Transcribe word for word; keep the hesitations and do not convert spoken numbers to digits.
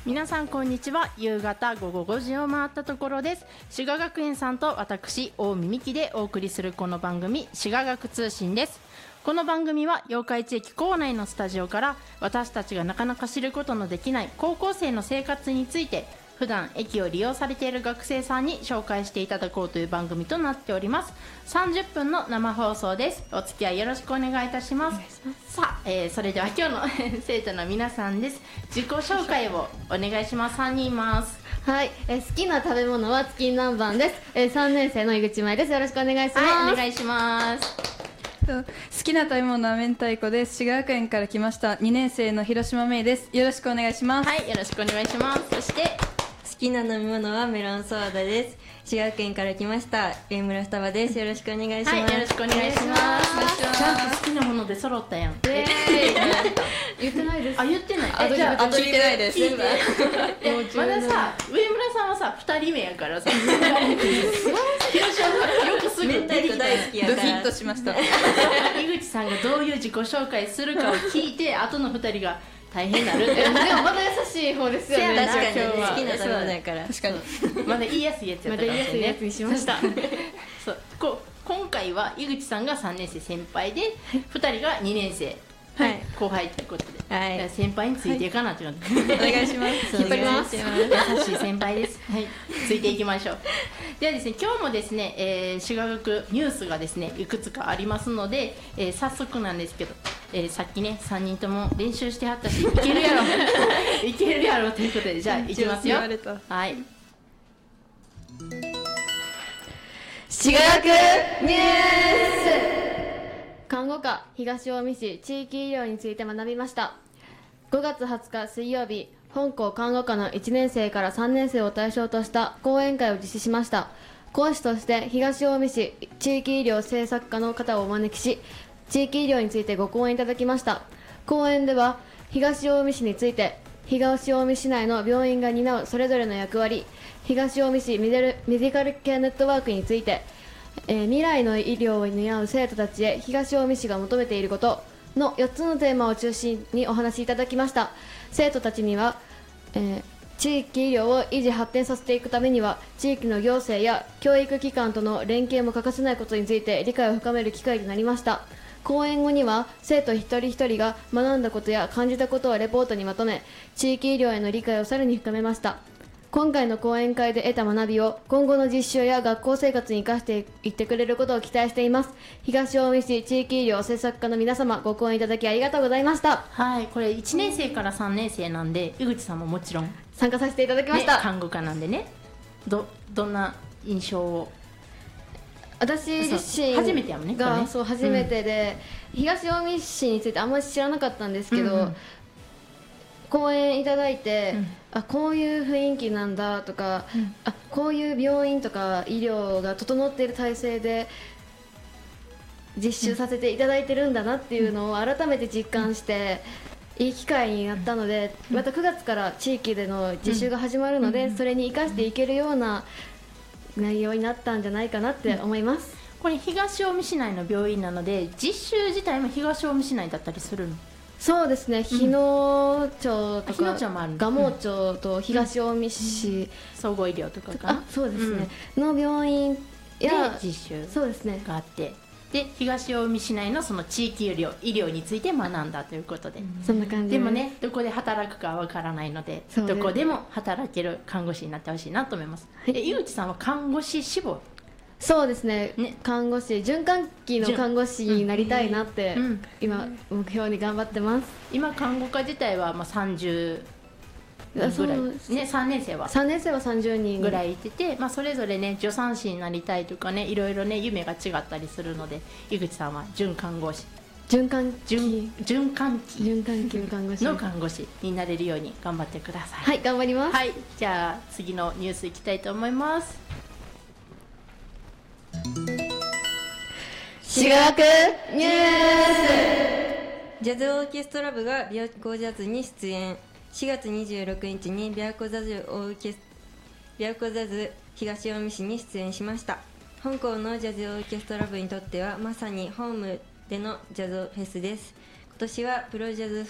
皆さんこんにちは。夕方午後ごじを回ったところです。滋賀学園さんと私大見美希でお送りするこの番組、滋賀学通信です。この番組は八日市駅構内のスタジオから私たちがなかなか知ることのできない高校生の生活について、普段駅を利用されている学生さんに紹介していただこうという番組となっております。さんじゅっぷんの生放送です。お付き合いよろしくお願いいたします。さあ、えー、それでは今日の生徒の皆さんです。自己紹介をお願いします。さんにんいます。 はい、えー、好きな食べ物はチキン南蛮です。えー、さんねん生の井口舞です。よろしくお願いします。 はい、お願いします。 好きな食べ物は明太子です。滋賀学園から来ましたにねん生の広島芽衣です。よろしくお願いします。 はい、よろしくお願いします。そして好きな飲み物はメロンソーダです。滋賀県から来ました上村双葉です。よろしくお願いします。 はい、よろしくお願いします。ちゃんと好きなもので揃ったやん。えー、言ってないです。 あ、言ってない。 あ、じゃあ聞いてないです。 聞いてまださ、上村さんはさふたりめやからさ広島からよくすぐ明太子大好きやからドキッとしました。 井口さんがどういう自己紹介するかを聞いて後のふたりが大変になるんでもまだ優しい方ですよね。 確かに、ね、 今日は好きな食べ物やから確かにまだ言いやすいやつやったかもしれない。 まだ言いやすいやつにしましたそうこ今回は井口さんがさんねん生先輩でふたりがにねん生、はい、後輩ということで、はい、先輩についていかなっていうので、 はい、お願いします引っ張ります優しい先輩です、はい、ついていきましょう。ではですね、今日もですね、えー、滋賀学ニュースがですねいくつかありますので、えー、早速なんですけど、えー、さっきねさんにんとも練習してはったしいけるやろいけるやろということで、じゃあいきますよ。はい、 滋賀学ニュース。看護科東近江市地域医療について学びました。ごがつはつか水曜日、本校看護科のいちねん生からさんねん生を対象とした講演会を実施しました。講師として東近江市地域医療政策課の方をお招きし、地域医療についてご講演いただきました。講演では東近江市について、東近江市内の病院が担うそれぞれの役割、東近江市メディカルケアネットワークについて、えー、未来の医療を担う生徒たちへ東近江市が求めていることのよっつのテーマを中心にお話しいただきました。生徒たちには、えー、地域医療を維持発展させていくためには地域の行政や教育機関との連携も欠かせないことについて理解を深める機会となりました。講演後には生徒一人一人が学んだことや感じたことをレポートにまとめ、地域医療への理解をさらに深めました。今回の講演会で得た学びを今後の実習や学校生活に生かしていってくれることを期待しています。東近江市地域医療政策課の皆様、ご講演いただきありがとうございました。 はい、これいちねん生からさんねん生なんで、井口さんももちろん参加させていただきました、 ね、看護科なんでね、どどんな印象を。 私自身初めてやもんね、これがねそう初めてで、うん、東近江市についてあんまり知らなかったんですけど、うんうん、講演いただいて、うん、あこういう雰囲気なんだとか、うん、あこういう病院とか医療が整っている体制で実習させていただいてるんだなっていうのを改めて実感して、うん、いい機会になったので、またくがつから地域での実習が始まるので、うん、それに生かしていけるような内容になったんじゃないかなって思います、 うん、これ東近江市内の病院なので実習自体も東近江市内だったりするの？ そうですね、日野町とか蒲生町と東近江市、うん、 総合医療とかかな、 あそうですね、うん、の病院や実習そうですねがあって、で東近江市内のその地域医療医療について学んだということで、うん、 そんな感じでもね、どこで働くかわからないので、どこでも働ける看護師になってほしいなと思います。はい、井口さんは看護師志望？ そうですね、ね看護師循環器の看護師になりたいなって、うん、今目標に頑張ってます。 今看護科自体はまあさんじゅうにんぐらい、ね、さんねん生はさんねん生はさんじゅうにんぐらいいてて、まあ、それぞれね助産師になりたいとかね、いろいろね夢が違ったりするので、井口さんは準看護師循環器循循環器循環器の看護師の看護師になれるように頑張ってください。 はい、頑張ります。 はい、じゃあ次のニュースいきたいと思います。 滋賀学ニュース。ジャズオーケストラ部が琵琶湖ジャズに出演。しがつにじゅうろくにちに琵琶湖ジャズオーケス琵琶湖ジャズ東近江市に出演しました。本校のジャズオーケストラ部にとってはまさにホームでのジャズフェスです。今年はプロジャズ